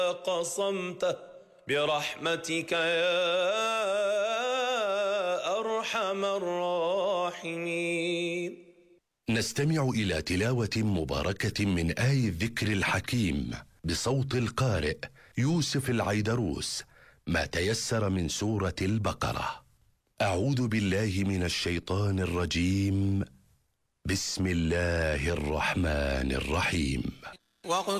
قصمته برحمتك يا أرحم الراحمين. نستمع إلى تلاوة مباركة من آي الذكر الحكيم بصوت القارئ يوسف العيدروس، ما تيسر من سورة البقرة. أعوذ بالله من الشيطان الرجيم. بسم الله الرحمن الرحيم.